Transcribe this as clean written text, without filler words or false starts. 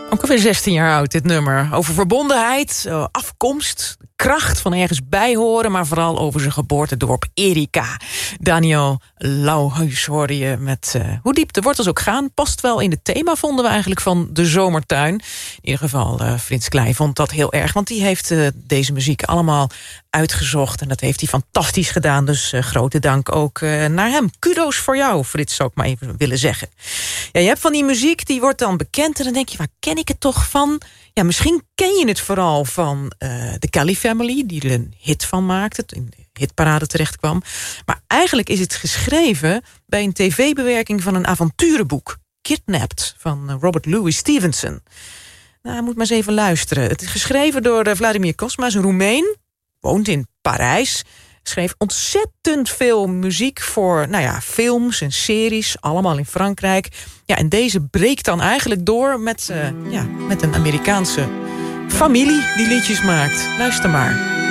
Ook alweer 16 jaar oud, dit nummer. Over verbondenheid, afkomst, kracht van ergens bij horen, maar vooral over zijn geboortedorp Erika. Daniel Lauhuis hoorde je met Hoe diep de wortels ook gaan. Past wel in het thema, vonden we eigenlijk, van de zomertuin. In ieder geval, Frits Kleij vond dat heel erg, want die heeft deze muziek allemaal uitgezocht. En dat heeft hij fantastisch gedaan, dus grote dank ook naar hem. Kudos voor jou, Frits, zou ik maar even willen zeggen. Ja, je hebt van die muziek, die wordt dan bekend en dan denk je, waar ken ik het toch van? Ja, misschien ken je het vooral van de Kelly Family, die er een hit van maakte, in de hitparade terecht kwam. Maar eigenlijk is het geschreven bij een tv-bewerking van een avonturenboek, Kidnapped, van Robert Louis Stevenson. Nou, moet maar eens even luisteren. Het is geschreven door Vladimir Cosma, een Roemeen, woont in Parijs, schreef ontzettend veel muziek voor films en series, allemaal in Frankrijk. Ja, en deze breekt dan eigenlijk door met een Amerikaanse familie die liedjes maakt. Luister maar.